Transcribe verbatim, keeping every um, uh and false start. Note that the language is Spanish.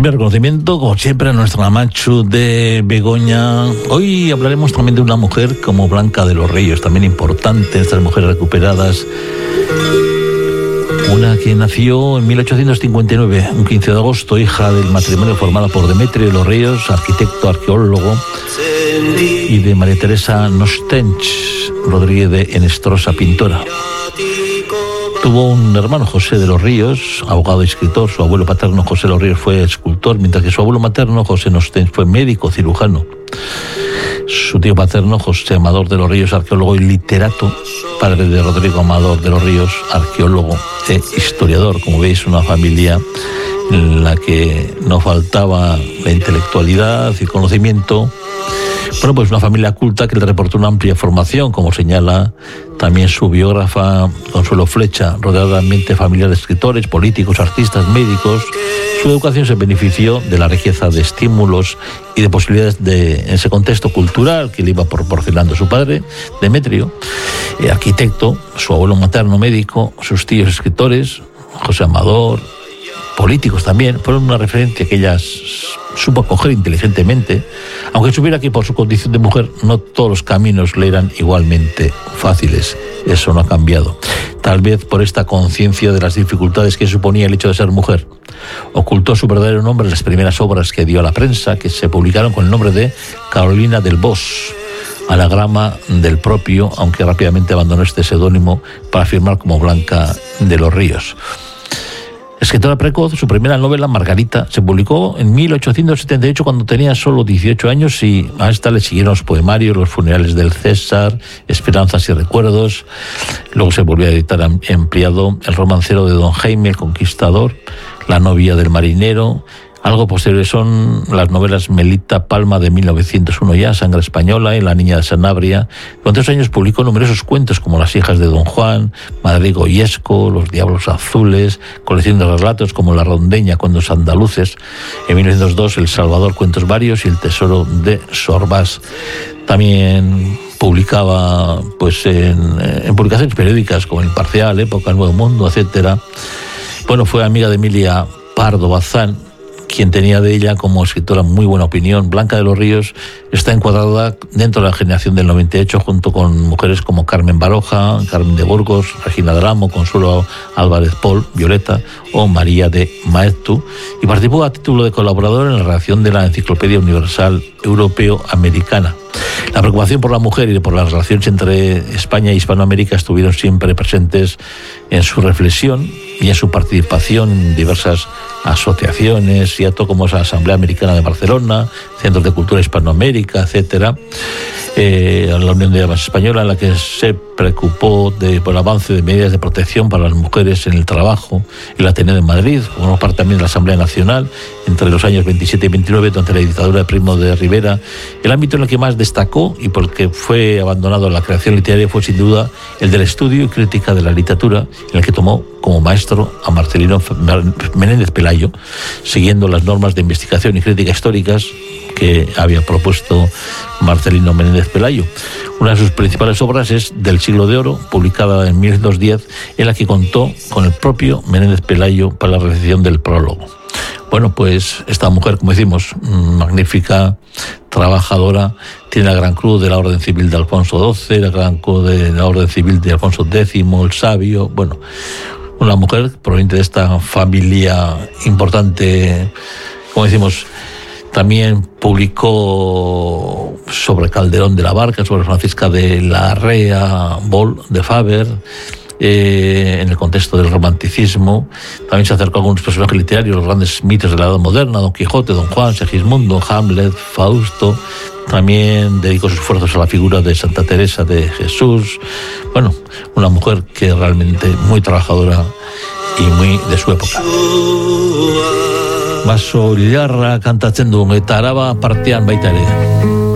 Primer reconocimiento, como siempre, a nuestra Machu de Begoña. Hoy hablaremos también de una mujer como Blanca de los Ríos, también importante, estas mujeres recuperadas. Una que nació en mil ochocientos cincuenta y nueve, un quince de agosto, hija del matrimonio formado por Demetrio de los Ríos, arquitecto, arqueólogo, y de María Teresa Nostench Rodríguez de Enestrosa, pintora. Tuvo un hermano, José de los Ríos, abogado y escritor. Su abuelo paterno, José de los Ríos, fue escultor, mientras que su abuelo materno, José Nostench, fue médico cirujano. Su tío paterno, José Amador de los Ríos, arqueólogo y literato, padre de Rodrigo Amador de los Ríos, arqueólogo e historiador. Como veis, una familia en la que no faltaba la intelectualidad y conocimiento. Bueno, pues una familia culta que le reportó una amplia formación, como señala también su biógrafa Consuelo Flecha, rodeada de ambiente familiar de escritores, políticos, artistas, médicos. Su educación se benefició de la riqueza de estímulos y de posibilidades de en ese contexto cultural que le iba proporcionando su padre, Demetrio, eh, arquitecto, su abuelo materno médico, sus tíos escritores, José Amador, políticos también. Fueron una referencia que ella supo acoger inteligentemente, aunque supiera que por su condición de mujer no todos los caminos le eran igualmente fáciles. Eso no ha cambiado. Tal vez por esta conciencia de las dificultades que suponía el hecho de ser mujer, ocultó su verdadero nombre en las primeras obras que dio a la prensa, que se publicaron con el nombre de Carolina del Bosch, anagrama del propio, aunque rápidamente abandonó este seudónimo para firmar como Blanca de los Ríos. Escritora precoz, su primera novela, Margarita, se publicó en mil ochocientos setenta y ocho cuando tenía solo dieciocho años, y a esta le siguieron los poemarios, Los funerales del César, Esperanzas y recuerdos. Luego se volvió a editar ampliado El romancero de Don Jaime el Conquistador, La novia del marinero. Algo posteriores son las novelas Melita Palma de mil novecientos uno ya, Sangre española y La niña de Sanabria. Durante esos años publicó numerosos cuentos como Las hijas de Don Juan, Madrid Goyesco, Los diablos azules, colección de relatos como La rondeña, Cuentos andaluces. En mil novecientos dos El Salvador, cuentos varios, y El tesoro de Sorbás. También publicaba pues en, en publicaciones periódicas como El Imparcial, Época, Nuevo Mundo, etcétera. Bueno, fue amiga de Emilia Pardo Bazán, quien tenía de ella como escritora muy buena opinión. Blanca de los Ríos está encuadrada dentro de la generación del noventa y ocho, junto con mujeres como Carmen Baroja, Carmen de Burgos, Regina Dramo, Consuelo Álvarez Pol, Violeta o María de Maeztu, y participó a título de colaborador en la redacción de la Enciclopedia Universal Europeo-Americana. La preocupación por la mujer y por las relaciones entre España y Hispanoamérica estuvieron siempre presentes en su reflexión y en su participación en diversas asociaciones, y actos como la Asamblea Americana de Barcelona, Centros de Cultura Hispanoamérica, etcétera. Eh, la Unión de Armas Española, en la que se preocupó de, por el avance de medidas de protección para las mujeres en el trabajo, y la Ateneo de Madrid, como parte también de la Asamblea Nacional, entre los años veintisiete y veintinueve, durante la dictadura de Primo de Rivera. El ámbito en el que más destacó y por el que fue abandonado la creación literaria fue sin duda el del estudio y crítica de la literatura, en el que tomó como maestro a Marcelino Menéndez Pelayo, siguiendo las normas de investigación y crítica históricas que había propuesto Marcelino Menéndez Pelayo. Una de sus principales obras es Del siglo de oro, publicada en mil novecientos diez, en la que contó con el propio Menéndez Pelayo para la recepción del prólogo. Bueno, pues esta mujer, como decimos, magnífica, trabajadora, tiene la Gran Cruz de la Orden Civil de Alfonso doce, la Gran Cruz de la Orden Civil de Alfonso décimo, el Sabio. Bueno, una mujer proveniente de esta familia importante, como decimos. También publicó sobre Calderón de la Barca, sobre Francisca de la Rea Bol de Faber, eh, en el contexto del romanticismo. También se acercó a algunos personajes literarios, los grandes mitos de la Edad Moderna, Don Quijote, Don Juan, Segismundo, Hamlet, Fausto. También dedicó sus esfuerzos a la figura de Santa Teresa de Jesús. Bueno, una mujer que realmente muy trabajadora y muy de su época. Baso Liarra kantatzen du eta araba partean baita ere.